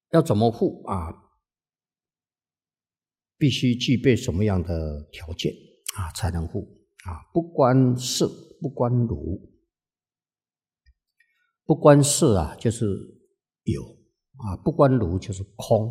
要怎么护啊？必须具备什么样的条件啊才能护啊？不观色，不观如。不观色啊，就是有啊；不观如就是空。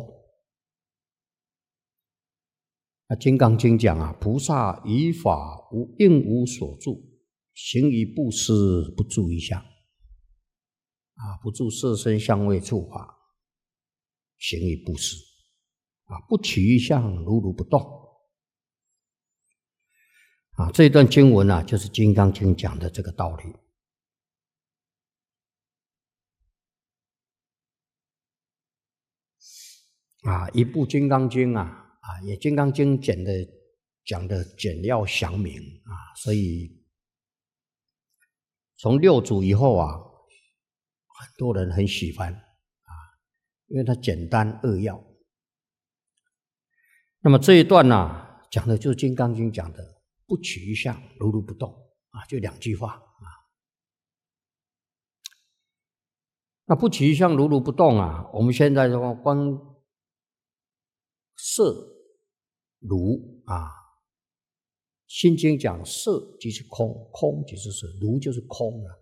那《金刚经》讲啊，菩萨于法应无所住，行于布施不住一相啊，不住色身香味触法，行于布施啊，不取一相，如如不动啊。这段经文啊，就是《金刚经》讲的这个道理。啊，一部《金刚经》也《金刚经》讲的简要详明啊，所以从六祖以后啊，很多人很喜欢啊，因为它简单扼要。那么这一段讲的就是《金刚经》讲的“不取一相，如如不动”啊，就2句话啊。那不取一相，如如不动啊，我们现在的话，光色如啊，心经讲色即是空，空即是色，如就是空了。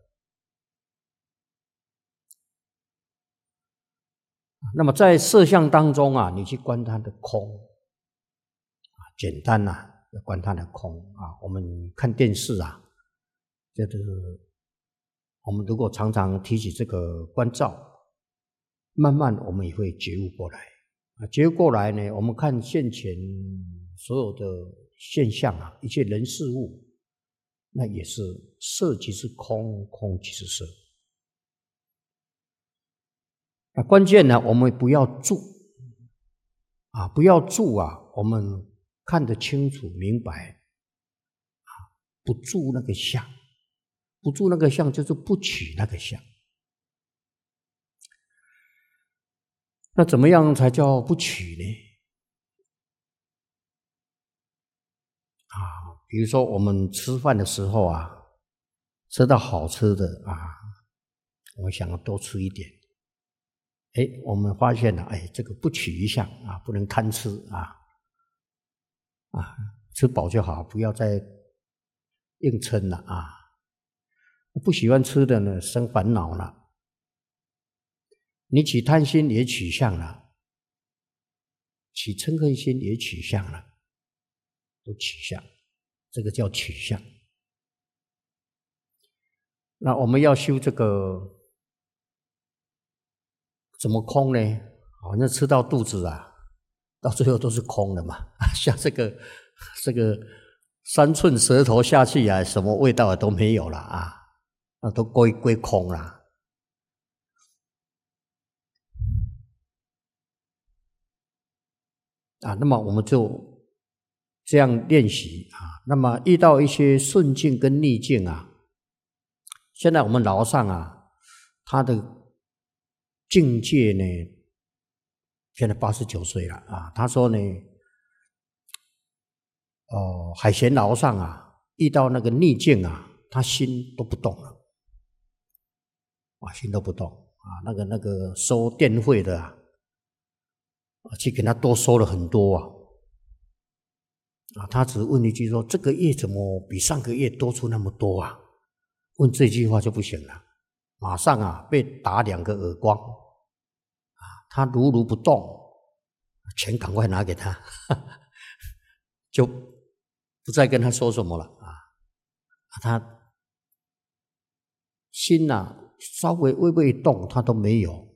那么在色相当中啊，你去观它的空啊，简单要观它的空啊。我们看电视就是我们如果常常提起这个观照，慢慢我们也会觉悟过来。觉悟过来呢，我们看现前所有的现象一切人事物，那也是色即是空，空即是色。那关键呢，我们不要住不要住我们看得清楚明白不住那个相，不住那个相就是不取那个相。那怎么样才叫不取呢？比如说我们吃饭的时候吃到好吃的我想要多吃一点。我们发现这个不取一相不能贪吃吃饱就好，不要再硬撑了不喜欢吃的呢，生烦恼了。你起贪心也取相了，起嗔恨心也取相了，都取相，这个叫取相。那我们要修这个怎么空呢？那吃到肚子到最后都是空的嘛。像这个3寸舌头下去什么味道都没有了那都归空了。那么我们就这样练习那么遇到一些顺境跟逆境现在我们老上他的境界呢，现在89岁了他说呢，海贤老上遇到那个逆境他心都不动了心都不动那个收电费的去给他多收了很多他只问一句说，这个月怎么比上个月多出那么多问这句话就不行了，马上被打2个耳光他如如不动，钱赶快拿给他就不再跟他说什么了他心稍微微动他都没有